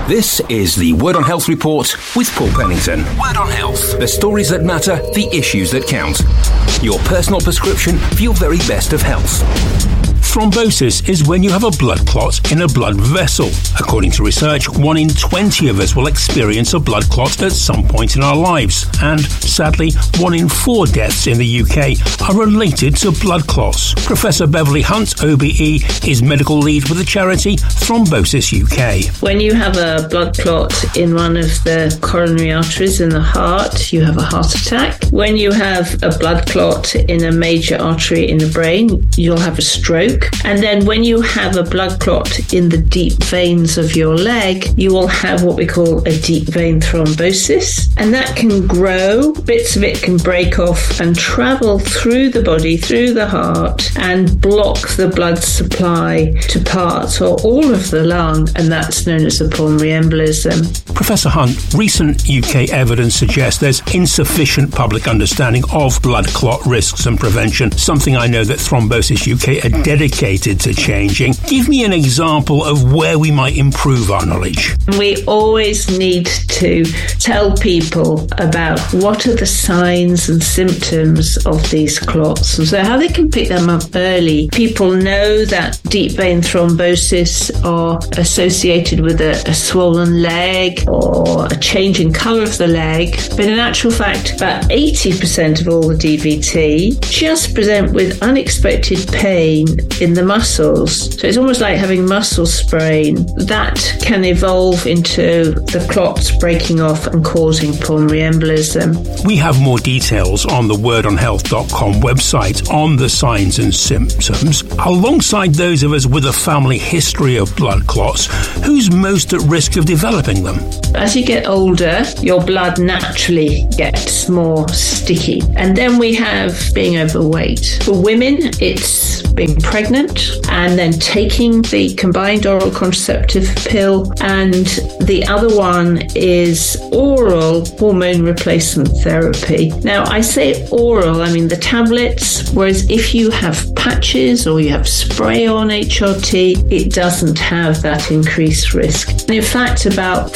This is the Word on Health Report with Paul Pennington. Word on Health. The stories that matter, the issues that count. Your personal prescription for your very best of health. Thrombosis is when you have a blood clot in a blood vessel. According to research, 1 in 20 of us will experience a blood clot at some point in our lives. And sadly, 1 in 4 deaths in the UK are related to blood clots. Professor Beverly Hunt, OBE, is medical lead with the charity Thrombosis UK. When you have a blood clot in one of the coronary arteries in the heart, you have a heart attack. When you have a blood clot in a major artery in the brain, you'll have a stroke. And then when you have a blood clot in the deep veins of your leg, you will have what we call a deep vein thrombosis. And that can grow, bits of it can break off and travel through the body, through the heart, and block the blood supply to parts or all of the lung, and that's known as a pulmonary embolism. Professor Hunt, recent UK evidence suggests there's insufficient public understanding of blood clot risks and prevention, something I know that Thrombosis UK are dedicated to changing. Give me an example of where we might improve our knowledge. We always need to tell people about what are the signs and symptoms of these clots, and so how they can pick them up early. People know that deep vein thrombosis are associated with a swollen leg or a change in colour of the leg, but in actual fact, about 80% of all the DVT just present with unexpected pain in the muscles. So it's almost like having muscle sprain. That can evolve into the clots breaking off and causing pulmonary embolism. We have more details on the wordonhealth.com website on the signs and symptoms. Alongside those of us with a family history of blood clots, who's most at risk of developing them? As you get older, your blood naturally gets more sticky. And then we have being overweight. For women, it's being pregnant and then taking the combined oral contraceptive pill, and the other one is oral hormone replacement therapy. Now, I say oral, I mean the tablets, whereas if you have patches or you have spray on HRT, it doesn't have that increased risk. And in fact, about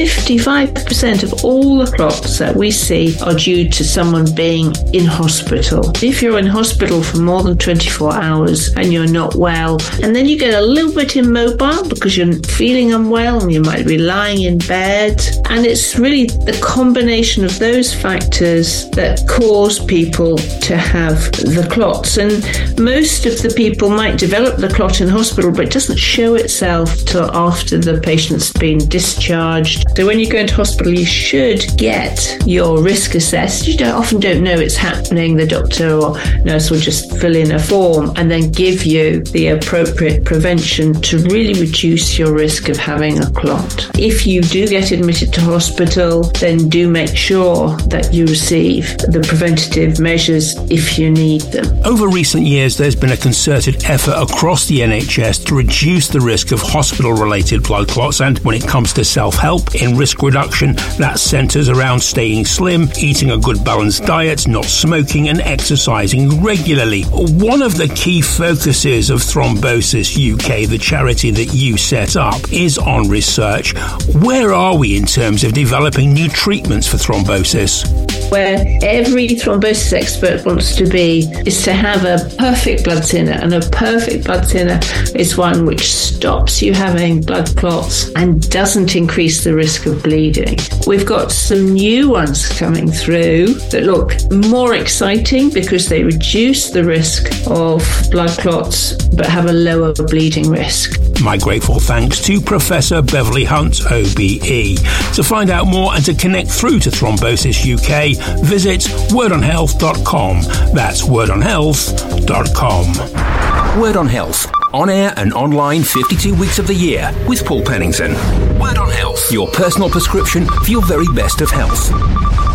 55% of all the clots that we see are due to someone being in hospital. If you're in hospital for more than 24 hours and you're not well, and then you get a little bit immobile because you're feeling unwell and you might be lying in bed, and it's really the combination of those factors that cause people to have the clots. And most of the people might develop the clot in hospital, but it doesn't show itself till after the patient's been discharged. So when you go into hospital, you should get your risk assessed. You often don't know it's happening. The doctor or nurse will just fill in a form and then give you the appropriate prevention to really reduce your risk of having a clot. If you do get admitted to hospital, then do make sure that you receive the preventative measures if you need them. Over recent years, there's been a concerted effort across the NHS to reduce the risk of hospital-related blood clots, and when it comes to self-help in risk reduction, that centres around staying slim, eating a good balanced diet, not smoking and exercising regularly. One of the key focuses of Thrombosis UK, the charity that you set up, is on research. Where are we in terms of developing new treatments for thrombosis? Where every thrombosis expert wants to be is to have a perfect blood thinner, and a perfect blood thinner is one which stops you having blood clots and doesn't increase the risk of bleeding. We've got some new ones coming through that look more exciting because they reduce the risk of blood clots but have a lower bleeding risk. My grateful thanks to Professor Beverly Hunt, OBE. To find out more and to connect through to Thrombosis UK, visit wordonhealth.com. That's wordonhealth.com. Word on Health. On air and online 52 weeks of the year with Paul Pennington. Word on Health. Your personal prescription for your very best of health.